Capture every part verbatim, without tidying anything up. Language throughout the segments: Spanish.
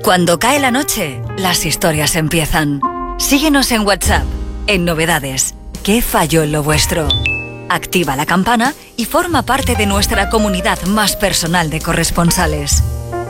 Cuando cae la noche, las historias empiezan. Síguenos en WhatsApp, en Novedades. ¿Qué falló en lo vuestro? Activa la campana y forma parte de nuestra comunidad más personal de corresponsales.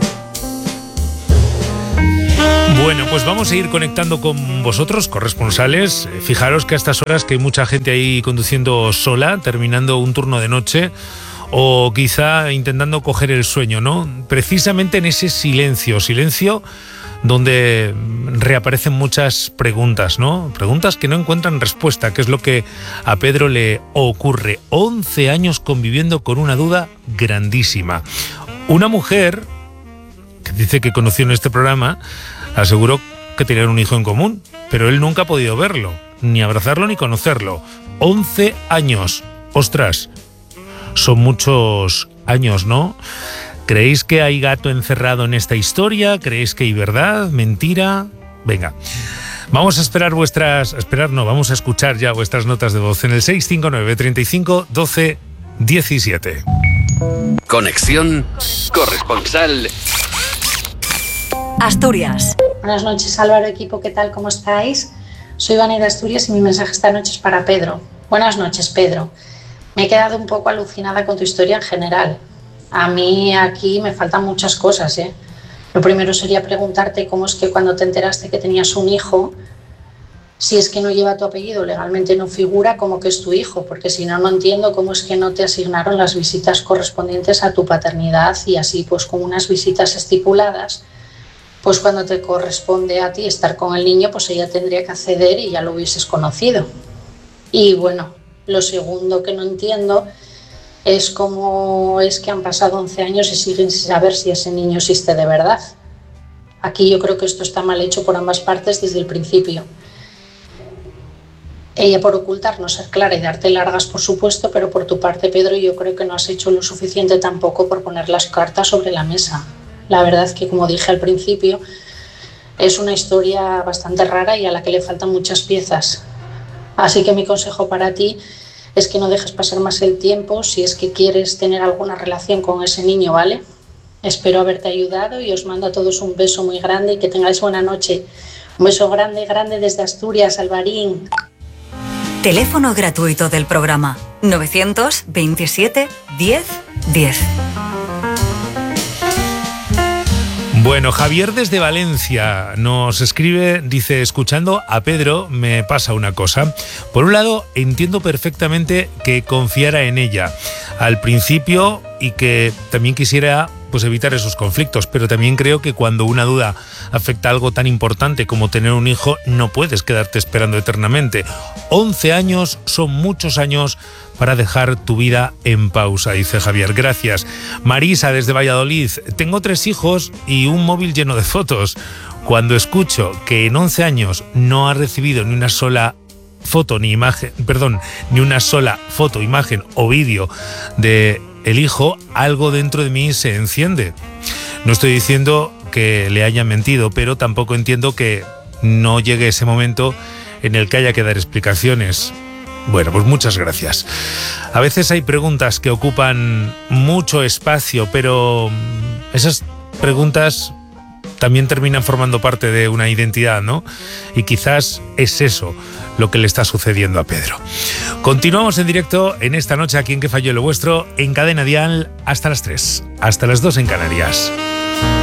Bueno, pues vamos a ir conectando con vosotros, corresponsales. Fijaros que a estas horas que hay mucha gente ahí conduciendo sola, terminando un turno de noche, o quizá intentando coger el sueño, ¿no? Precisamente en ese silencio, silencio donde reaparecen muchas preguntas, ¿no? Preguntas que no encuentran respuesta, que es lo que a Pedro le ocurre. once años conviviendo con una duda grandísima. Una mujer que dice que conoció en este programa aseguró que tenían un hijo en común, pero él nunca ha podido verlo, ni abrazarlo ni conocerlo. once años. Ostras, son muchos años, ¿no? ¿Creéis que hay gato encerrado en esta historia? ¿Creéis que hay verdad? ¿Mentira? Venga, vamos a esperar vuestras... Esperar no, vamos a escuchar ya vuestras notas de voz en el seis cinco nueve, treinta y cinco, doce, diecisiete. Conexión corresponsal Asturias. Buenas noches, Álvaro, equipo, ¿qué tal? ¿Cómo estáis? Soy Vani de Asturias y mi mensaje esta noche es para Pedro. Buenas noches, Pedro. Me he quedado un poco alucinada con tu historia en general. A mí aquí me faltan muchas cosas, ¿eh? Lo primero sería preguntarte cómo es que cuando te enteraste que tenías un hijo, si es que no lleva tu apellido, legalmente no figura como que es tu hijo, porque si no, no entiendo cómo es que no te asignaron las visitas correspondientes a tu paternidad y así, pues con unas visitas estipuladas, pues cuando te corresponde a ti estar con el niño, pues ella tendría que acceder y ya lo hubieses conocido. Y bueno, lo segundo que no entiendo es cómo es que han pasado once años y siguen sin saber si ese niño existe de verdad. Aquí yo creo que esto está mal hecho por ambas partes desde el principio. Ella por ocultar, no ser clara y darte largas, por supuesto, pero por tu parte, Pedro, yo creo que no has hecho lo suficiente tampoco por poner las cartas sobre la mesa. La verdad es que, como dije al principio, es una historia bastante rara y a la que le faltan muchas piezas. Así que mi consejo para ti es que no dejes pasar más el tiempo si es que quieres tener alguna relación con ese niño, ¿vale? Espero haberte ayudado y os mando a todos un beso muy grande y que tengáis buena noche. Un beso grande, grande desde Asturias, Alvarín. Teléfono gratuito del programa novecientos veintisiete diez diez. Bueno, Javier desde Valencia nos escribe, dice, escuchando a Pedro me pasa una cosa. Por un lado, entiendo perfectamente que confiara en ella al principio y que también quisiera pues evitar esos conflictos, pero también creo que cuando una duda afecta a algo tan importante como tener un hijo, no puedes quedarte esperando eternamente. once años son muchos años para dejar tu vida en pausa, dice Javier. Gracias. Marisa desde Valladolid. Tengo tres hijos y un móvil lleno de fotos. Cuando escucho que en once años no ha recibido ni una sola foto ni imagen, perdón, ni una sola foto, imagen o vídeo de el hijo, algo dentro de mí se enciende. No estoy diciendo que le haya mentido, pero tampoco entiendo que no llegue ese momento en el que haya que dar explicaciones. Bueno, pues muchas gracias. A veces hay preguntas que ocupan mucho espacio, pero esas preguntas también terminan formando parte de una identidad, ¿no? Y quizás es eso lo que le está sucediendo a Pedro. Continuamos en directo en esta noche aquí en Que Falló Lo Vuestro, en Cadena Dial, hasta las tres, hasta las dos en Canarias.